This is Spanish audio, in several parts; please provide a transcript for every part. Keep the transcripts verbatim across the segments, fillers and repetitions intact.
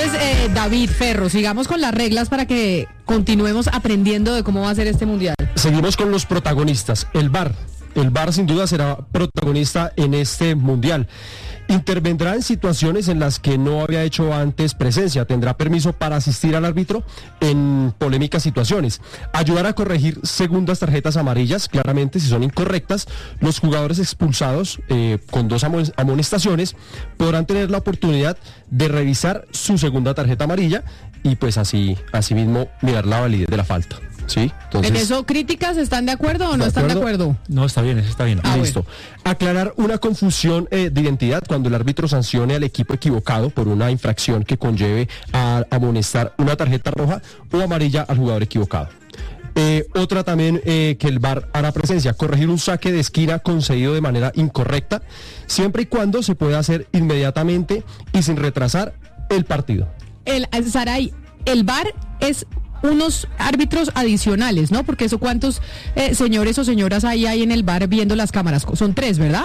Entonces, eh, David Ferro, sigamos con las reglas para que continuemos aprendiendo de cómo va a ser este mundial. Seguimos con los protagonistas, el V A R. El V A R sin duda será protagonista en este mundial. Intervendrá en situaciones en las que no había hecho antes presencia. Tendrá permiso para asistir al árbitro en polémicas situaciones. Ayudar a corregir segundas tarjetas amarillas, claramente si son incorrectas. Los jugadores expulsados eh, con dos amonestaciones podrán tener la oportunidad de revisar su segunda tarjeta amarilla y pues así, así mismo mirar la validez de la falta. ¿Sí? Entonces, ¿en eso críticas están de acuerdo o no están de acuerdo? No, está bien, eso está bien. Ah, listo. Bueno. Aclarar una confusión eh, de identidad cuando el árbitro sancione al equipo equivocado por una infracción que conlleve a amonestar una tarjeta roja o amarilla al jugador equivocado. Eh, otra también eh, que el V A R hará presencia, corregir un saque de esquina concedido de manera incorrecta, siempre y cuando se pueda hacer inmediatamente y sin retrasar el partido. El Saray, el V A R es unos árbitros adicionales, ¿no? Porque eso, ¿cuántos eh, señores o señoras hay ahí en el V A R viendo las cámaras? Son tres, ¿verdad?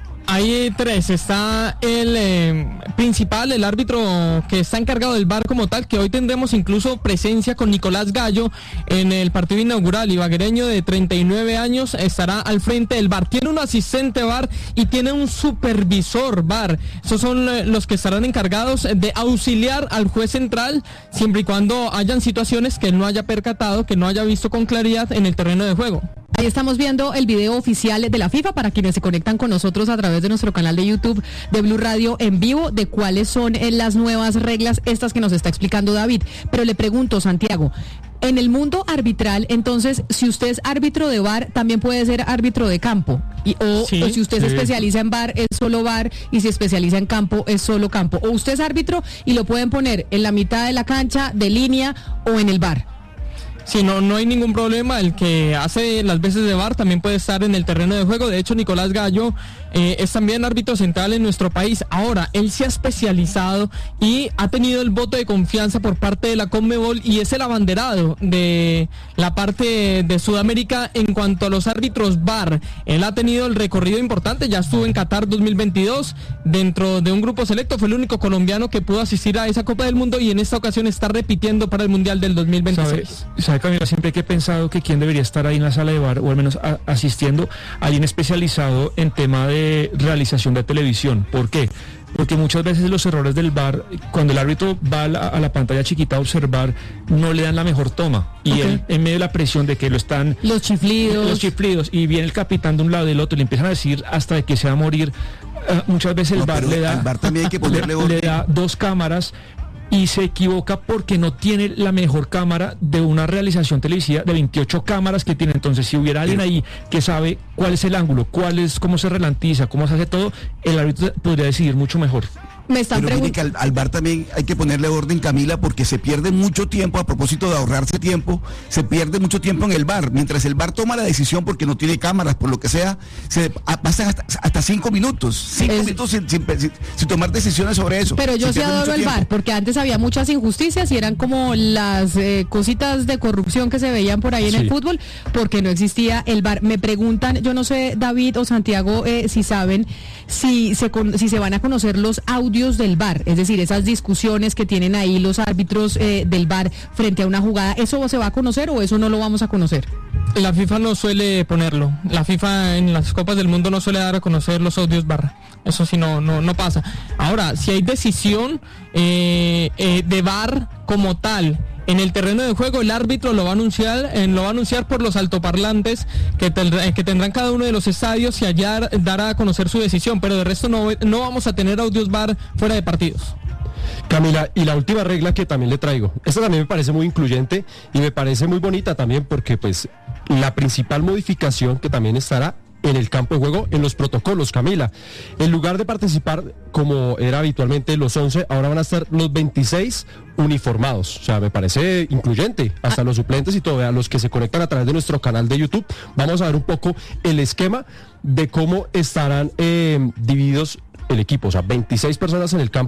Hay tres, está el eh, principal, el árbitro que está encargado del V A R como tal, que hoy tendremos incluso presencia con Nicolás Gallo en el partido inaugural. Ibaguereño de treinta y nueve años estará al frente del V A R. Tiene un asistente V A R y tiene un supervisor V A R. Esos son eh, los que estarán encargados de auxiliar al juez central siempre y cuando hayan situaciones que él no haya percatado, que no haya visto con claridad en el terreno de juego. Ahí estamos viendo el video oficial de la FIFA para quienes se conectan con nosotros a través de nuestro canal de YouTube de Blue Radio en vivo, de cuáles son eh, las nuevas reglas, estas que nos está explicando David. Pero le pregunto, Santiago, en el mundo arbitral, entonces, si usted es árbitro de V A R, también puede ser árbitro de campo. Y, o, sí, o si usted sí. se especializa en V A R, es solo V A R, y si especializa en campo, es solo campo. O usted es árbitro y lo pueden poner en la mitad de la cancha, de línea o en el V A R. Sí, no, no hay ningún problema. El que hace las veces de V A R también puede estar en el terreno de juego. De hecho, Nicolás Gallo eh, es también árbitro central en nuestro país. Ahora, él se ha especializado y ha tenido el voto de confianza por parte de la Conmebol y es el abanderado de la parte de Sudamérica en cuanto a los árbitros V A R. Él ha tenido el recorrido importante, ya estuvo en Qatar dos mil veintidós dentro de un grupo selecto. Fue el único colombiano que pudo asistir a esa Copa del Mundo y en esta ocasión está repitiendo para el Mundial del dos mil veintiséis. ¿Sabe? ¿Sabe, Camila? Siempre que he pensado que quién debería estar ahí en la sala de V A R, o al menos a, asistiendo, alguien especializado en tema de realización de televisión. ¿Por qué? Porque muchas veces los errores del V A R, cuando el árbitro va a la, a la pantalla chiquita a observar, no le dan la mejor toma. Y okay. él, en medio de la presión de que lo están... Los chiflidos. Los chiflidos. Y viene el capitán de un lado y del otro, le empiezan a decir hasta de que se va a morir. Uh, muchas veces no, el V A R le da... Al V A R también hay que ponerle le, le da dos cámaras y se equivoca porque no tiene la mejor cámara de una realización televisiva de veintiocho cámaras que tiene. Entonces, si hubiera alguien ahí que sabe cuál es el ángulo, cuál es, cómo se relantiza, cómo se hace todo, el árbitro podría decidir mucho mejor. Me están Pero mire que al, al V A R también hay que ponerle orden, Camila, porque se pierde mucho tiempo, a propósito de ahorrarse tiempo, se pierde mucho tiempo en el V A R. Mientras el V A R toma la decisión porque no tiene cámaras, por lo que sea, se pasan hasta, hasta cinco minutos, cinco es... minutos sin, sin, sin, sin tomar decisiones sobre eso. Pero yo sí adoro el V A R, porque antes había muchas injusticias y eran como las eh, cositas de corrupción que se veían por ahí en sí. el fútbol, porque no existía el V A R. Me preguntan, yo no sé, David o Santiago, eh, si saben si se, con, si se van a conocer los audios del V A R, es decir, esas discusiones que tienen ahí los árbitros eh, del V A R frente a una jugada, ¿eso se va a conocer o eso no lo vamos a conocer? La FIFA no suele ponerlo, la FIFA en las Copas del Mundo no suele dar a conocer los audios V A R, eso sí no, no, no pasa. Ahora, si hay decisión eh, eh, de V A R como tal en el terreno de juego, el árbitro lo va a anunciar, eh, lo va a anunciar por los altoparlantes que, tendrá, que tendrán cada uno de los estadios y allá dará a conocer su decisión, pero de resto no, no vamos a tener audios V A R fuera de partidos. Camila, y la última regla que también le traigo, esta también me parece muy incluyente y me parece muy bonita también porque pues la principal modificación que también estará en el campo de juego, en los protocolos, Camila. En lugar de participar como era habitualmente los once, ahora van a estar los veintiséis uniformados. O sea, me parece incluyente, hasta ah. los suplentes y todo. A los que se conectan a través de nuestro canal de YouTube, vamos a ver un poco el esquema de cómo estarán eh, divididos el equipo. O sea, veintiséis personas en el campo,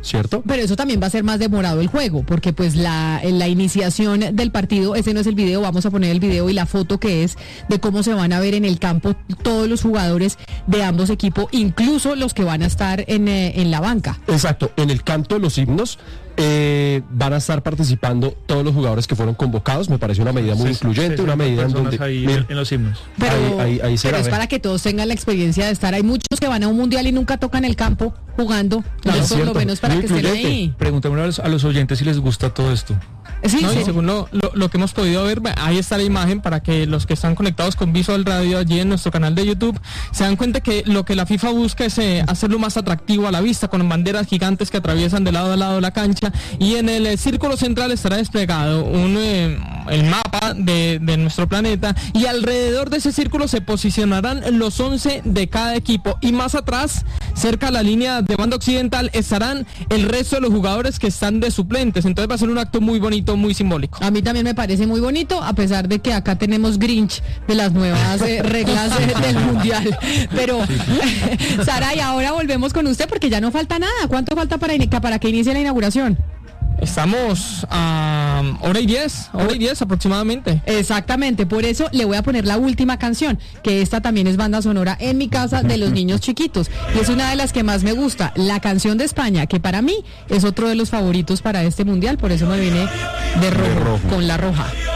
¿cierto? Pero eso también va a ser más demorado el juego, porque pues la, la iniciación del partido, ese no es el video, vamos a poner el video y la foto que es de cómo se van a ver en el campo todos los jugadores de ambos equipos, incluso los que van a estar en, eh, en la banca. Exacto, en el canto de los himnos eh, van a estar participando todos los jugadores que fueron convocados, me parece una medida muy incluyente, una medida en donde... Ahí mira, en los himnos. Pero, ahí, ahí, ahí se pero la es ve. para que todos tengan la experiencia de estar. Hay muchos que van a un mundial y nunca tocan el campo jugando, Claro, entonces, por cierto, lo menos para muy que estén incluyente. ahí. Preguntémosle a los, a los oyentes si les gusta todo esto. Sí, No, sí. y según lo, lo, lo que hemos podido ver, ahí está la imagen para que los que están conectados con Visual Radio allí en nuestro canal de YouTube se dan cuenta que lo que la FIFA busca es eh, hacerlo más atractivo a la vista, con banderas gigantes que atraviesan de lado a lado la cancha, y en el eh, círculo central estará desplegado un eh, el mapa de, de nuestro planeta, y alrededor de ese círculo se posicionarán los once de cada equipo, y más atrás, cerca a la línea de banda occidental, estarán el resto de los jugadores que están de suplentes. Entonces va a ser un acto muy bonito, muy simbólico. A mí también me parece muy bonito, a pesar de que acá tenemos Grinch de las nuevas eh, reglas eh, del Mundial. Pero, Sara, y ahora volvemos con usted porque ya no falta nada. ¿Cuánto falta para, in- para que inicie la inauguración? Estamos a hora y diez, hora y diez aproximadamente. Exactamente, por eso le voy a poner la última canción, que esta también es banda sonora en mi casa de los niños chiquitos, y es una de las que más me gusta, la canción de España, que para mí es otro de los favoritos para este Mundial, por eso me vine de rojo, De rojo. con la roja.